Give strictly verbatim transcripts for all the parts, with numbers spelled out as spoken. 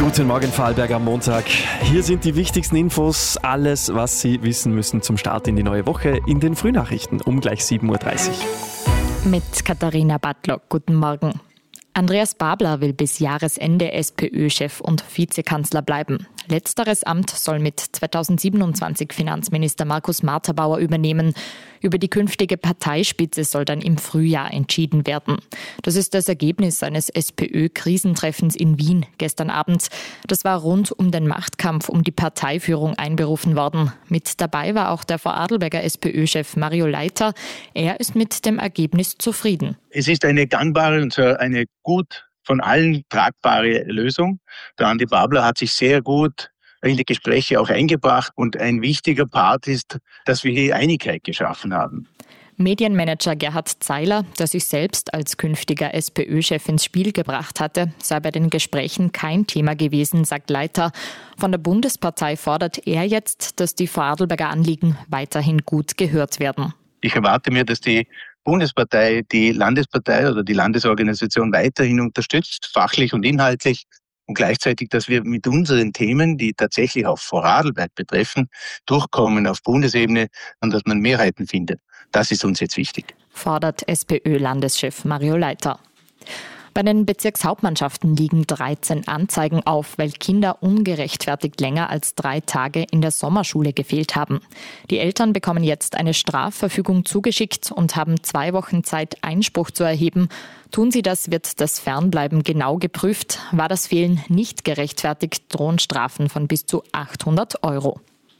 Guten Morgen, Vorarlberg am Montag. Hier sind die wichtigsten Infos, alles, was Sie wissen müssen zum Start in die neue Woche in den Frühnachrichten um gleich sieben Uhr dreißig. Mit Katharina Badlock. Guten Morgen. Andreas Babler will bis Jahresende SPÖ-Chef und Vizekanzler bleiben. Letzteres Amt soll mit zweitausendsiebenundzwanzig Finanzminister Markus Marterbauer übernehmen. Über die künftige Parteispitze soll dann im Frühjahr entschieden werden. Das ist das Ergebnis eines SPÖ-Krisentreffens in Wien gestern Abend. Das war rund um den Machtkampf um die Parteiführung einberufen worden. Mit dabei war auch der Vorarlberger SPÖ-Chef Mario Leiter. Er ist mit dem Ergebnis zufrieden. Es ist eine gangbare und eine gut von allen tragbare Lösung. Der Andi Babler hat sich sehr gut in die Gespräche auch eingebracht und ein wichtiger Part ist, dass wir hier Einigkeit geschaffen haben. Medienmanager Gerhard Zeiler, der sich selbst als künftiger SPÖ-Chef ins Spiel gebracht hatte, sei bei den Gesprächen kein Thema gewesen, sagt Leiter. Von der Bundespartei fordert er jetzt, dass die Vorarlberger Anliegen weiterhin gut gehört werden. Ich erwarte mir, dass die Bundespartei die Landespartei oder die Landesorganisation weiterhin unterstützt, fachlich und inhaltlich. Und gleichzeitig, dass wir mit unseren Themen, die tatsächlich auch Vorarlberg betreffen, durchkommen auf Bundesebene und dass man Mehrheiten findet. Das ist uns jetzt wichtig. Fordert SPÖ-Landeschef Mario Leiter. Bei den Bezirkshauptmannschaften liegen dreizehn Anzeigen auf, weil Kinder ungerechtfertigt länger als drei Tage in der Sommerschule gefehlt haben. Die Eltern bekommen jetzt eine Strafverfügung zugeschickt und haben zwei Wochen Zeit, Einspruch zu erheben. Tun sie das, wird das Fernbleiben genau geprüft. War das Fehlen nicht gerechtfertigt, drohen Strafen von bis zu achthundert Euro.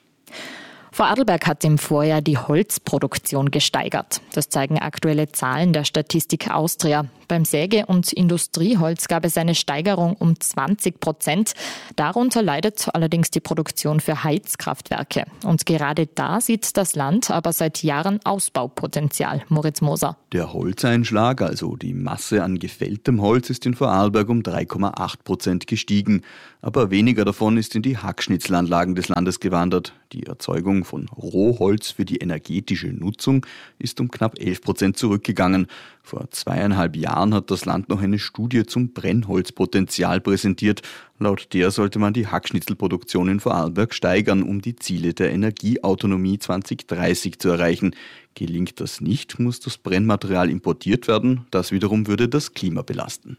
Vorarlberg hat im Vorjahr die Holzproduktion gesteigert. Das zeigen aktuelle Zahlen der Statistik Austria. Beim Säge- und Industrieholz gab es eine Steigerung um zwanzig Prozent. Darunter leidet allerdings die Produktion für Heizkraftwerke. Und gerade da sieht das Land aber seit Jahren Ausbaupotenzial. Moritz Moser. Der Holzeinschlag, also die Masse an gefälltem Holz, ist in Vorarlberg um drei Komma acht Prozent gestiegen. Aber weniger davon ist in die Hackschnitzelanlagen des Landes gewandert. Die Erzeugung von Rohholz für die energetische Nutzung ist um knapp elf Prozent zurückgegangen. Vor zweieinhalb Jahren hat das Land noch eine Studie zum Brennholzpotenzial präsentiert. Laut der sollte man die Hackschnitzelproduktion in Vorarlberg steigern, um die Ziele der Energieautonomie zwanzig dreißig zu erreichen. Gelingt das nicht, muss das Brennmaterial importiert werden. Das wiederum würde das Klima belasten.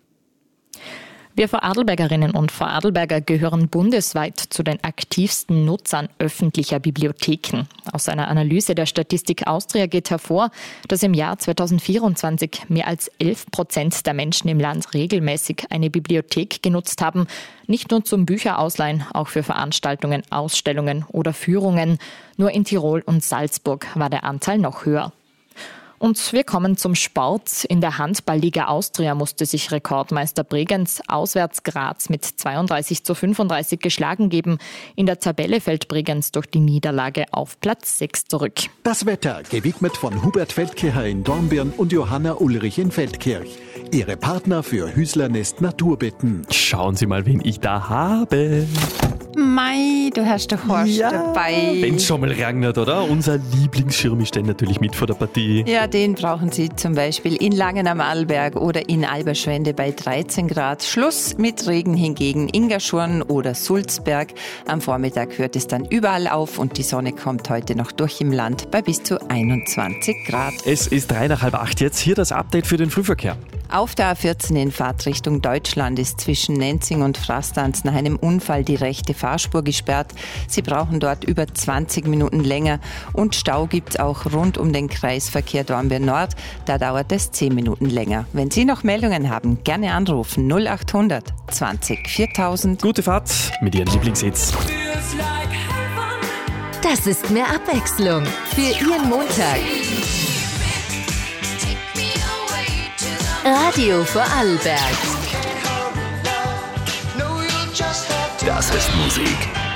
Wir Vorarlbergerinnen und Vorarlberger gehören bundesweit zu den aktivsten Nutzern öffentlicher Bibliotheken. Aus einer Analyse der Statistik Austria geht hervor, dass im Jahr zweitausendvierundzwanzig mehr als elf Prozent der Menschen im Land regelmäßig eine Bibliothek genutzt haben. Nicht nur zum Bücherausleihen, auch für Veranstaltungen, Ausstellungen oder Führungen. Nur in Tirol und Salzburg war der Anteil noch höher. Und wir kommen zum Sport. In der Handballliga Austria musste sich Rekordmeister Bregenz auswärts Graz mit zweiunddreißig zu fünfunddreißig geschlagen geben. In der Tabelle fällt Bregenz durch die Niederlage auf Platz sechs zurück. Das Wetter, gewidmet von Hubert Feldkircher in Dornbirn und Johanna Ulrich in Feldkirch. Ihre Partner für Hüslernest Naturbetten. Schauen Sie mal, wen ich da habe. Mei, du hast den Horst ja, dabei. Wenn es schon mal regnet, oder? Unser Lieblingsschirm ist dann natürlich mit vor der Partie. Ja, den brauchen Sie zum Beispiel in Langen am Arlberg oder in Alberschwende bei dreizehn Grad. Schluss mit Regen hingegen in Gaschurn oder Sulzberg. Am Vormittag hört es dann überall auf und die Sonne kommt heute noch durch im Land bei bis zu einundzwanzig Grad. Es ist drei nach halb acht jetzt. Hier das Update für den Frühverkehr. Auf der A vierzehn in Fahrtrichtung Deutschland ist zwischen Nenzing und Frastanz nach einem Unfall die rechte Fahrspur gesperrt. Sie brauchen dort über zwanzig Minuten länger und Stau gibt es auch rund um den Kreisverkehr Dornbirn Nord. Da dauert es zehn Minuten länger. Wenn Sie noch Meldungen haben, gerne anrufen null achthundert zwanzig viertausend. Gute Fahrt mit Ihren Lieblingshits. Das ist mehr Abwechslung für Ihren Montag. Radio Vorarlberg. Das ist Musik.